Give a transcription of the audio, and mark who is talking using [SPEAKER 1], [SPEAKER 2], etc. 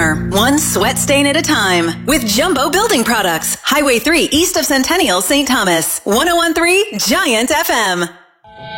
[SPEAKER 1] summer, one sweat stain at a time. With Jumbo Building Products. Highway 3 east of Centennial, St. Thomas. 101.3 Giant FM.